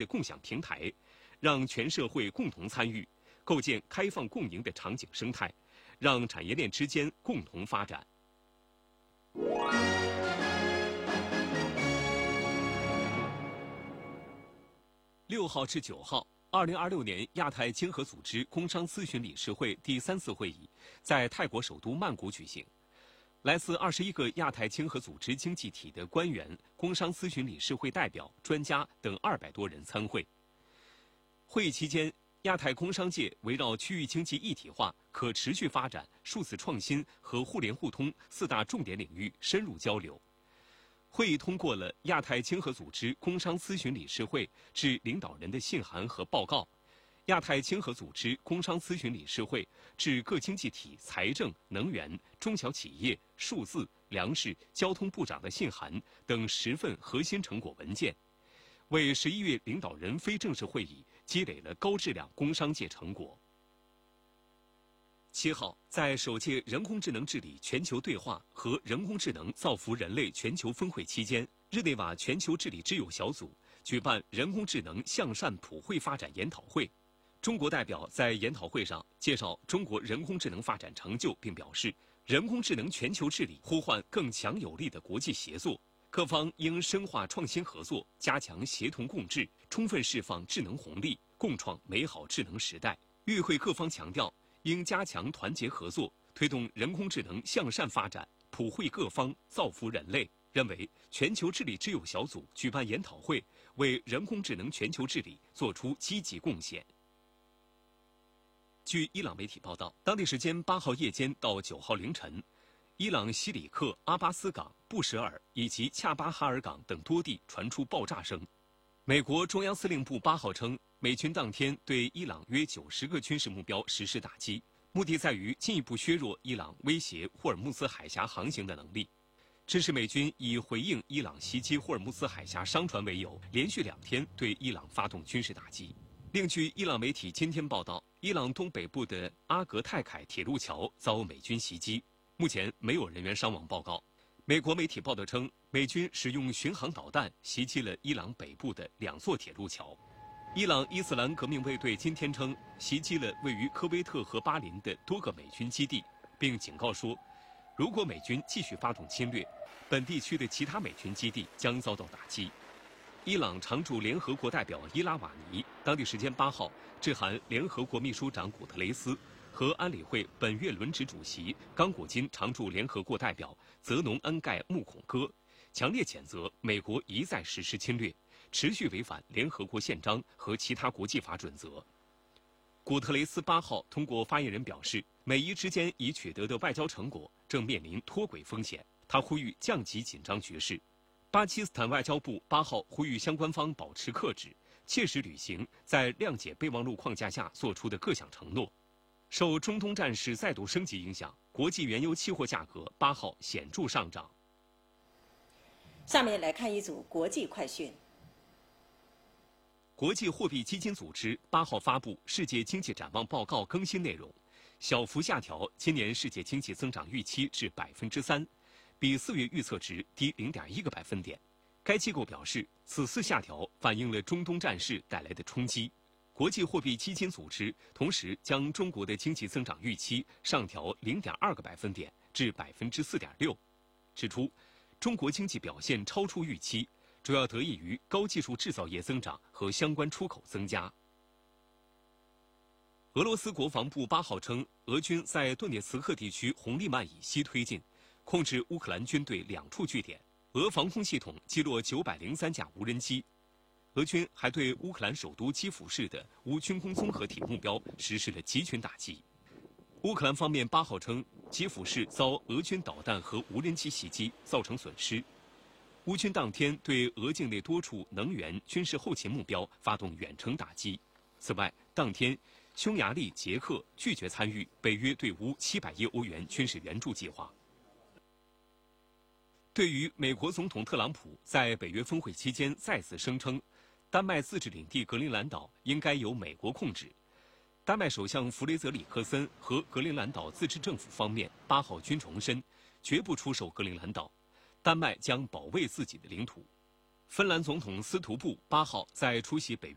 共享平台，让全社会共同参与，构建开放共赢的场景生态，让产业链之间共同发展。6号至9号，2026年亚太经合组织工商咨询理事会第3次会议在泰国首都曼谷举行。来自21个亚太经合组织经济体的官员、工商咨询理事会代表、专家等200多人参会。会议期间，亚太工商界围绕区域经济一体化、可持续发展、数字创新和互联互通4大重点领域深入交流。会议通过了亚太经合组织工商咨询理事会致领导人的信函和报告，亚太经合组织工商咨询理事会致各经济体财政、能源、中小企业、数字、粮食、交通部长的信函等10份核心成果文件，为11月领导人非正式会议积累了高质量工商界成果。7号，在首届人工智能治理全球对话和人工智能造福人类全球峰会期间，日内瓦全球治理之友小组举办人工智能向善普惠发展研讨会。中国代表在研讨会上介绍中国人工智能发展成就，并表示，人工智能全球治理呼唤更强有力的国际协作，各方应深化创新合作，加强协同共治，充分释放智能红利，共创美好智能时代。与会各方强调，应加强团结合作，推动人工智能向善发展，普惠各方，造福人类。认为全球治理之友小组举办研讨会，为人工智能全球治理做出积极贡献。据伊朗媒体报道，当地时间8号夜间到9号凌晨，伊朗西里克、阿巴斯港、布什尔以及恰巴哈尔港等多地传出爆炸声。美国中央司令部8号称，美军当天对伊朗约90个军事目标实施打击，目的在于进一步削弱伊朗威胁霍尔木兹海峡航行的能力。这是美军以回应伊朗袭击霍尔木兹海峡商船为由，连续2天对伊朗发动军事打击。另据伊朗媒体今天报道，伊朗东北部的阿格泰凯铁路桥遭美军袭击，目前没有人员伤亡报告。美国媒体报道称，美军使用巡航导弹袭击了伊朗北部的2座铁路桥。伊朗伊斯兰革命卫队今天称，袭击了位于科威特和巴林的多个美军基地，并警告说，如果美军继续发动侵略，本地区的其他美军基地将遭到打击。伊朗常驻联合国代表伊拉瓦尼当地时间8号致函联合国秘书长古特雷斯和安理会本月轮值主席刚果金常驻联合国代表泽农恩盖穆孔戈，强烈谴责美国一再实施侵略，持续违反联合国宪章和其他国际法准则。古特雷斯8号通过发言人表示，美伊之间已取得的外交成果正面临脱轨风险，他呼吁降级紧张局势。巴基斯坦外交部8号呼吁相关方保持克制，切实履行在谅解备忘录框架下做出的各项承诺。受中东战事再度升级影响，国际原油期货价格8号显著上涨。 下面来看一组国际快讯。 国际货币基金组织8号发布世界经济展望报告更新内容，小幅下调今年世界经济增长预期至3%，比4月预测值低0.1个百分点。该机构表示，此次下调反映了中东战事带来的冲击。国际货币基金组织同时将中国的经济增长预期上调0.2个百分点至4.6%，指出中国经济表现超出预期，主要得益于高技术制造业增长和相关出口增加。俄罗斯国防部8号称，俄军在顿涅茨克地区红利曼以西推进，控制乌克兰军队2处据点。俄防空系统击落903架无人机。俄军还对乌克兰首都基辅市的无军工综合体目标实施了集群打击。乌克兰方面8号称，基辅市遭俄军导弹和无人机袭击，造成损失。乌军当天对俄境内多处能源、军事后勤目标发动远程打击。此外，当天匈牙利、捷克拒绝参与北约对乌700亿欧元军事援助计划。对于美国总统特朗普在北约峰会期间再次声称，丹麦自治领地格陵兰岛应该由美国控制，丹麦首相弗雷泽里克森和格陵兰岛自治政府方面8号均重申，绝不出售格陵兰岛，丹麦将保卫自己的领土。芬兰总统斯图布8号在出席北